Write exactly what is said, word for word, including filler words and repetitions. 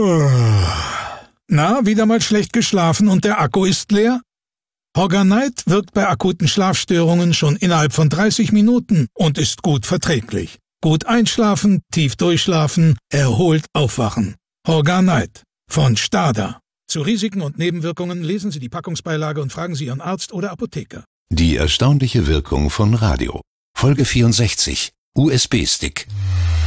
Na, wieder mal schlecht geschlafen und der Akku ist leer? Horganite wirkt bei akuten Schlafstörungen schon innerhalb von dreißig Minuten und ist gut verträglich. Gut einschlafen, tief durchschlafen, erholt aufwachen. Horganite von Stada. Zu Risiken und Nebenwirkungen lesen Sie die Packungsbeilage und fragen Sie Ihren Arzt oder Apotheker. Die erstaunliche Wirkung von Radio. Folge vierundsechzig. U S B-Stick.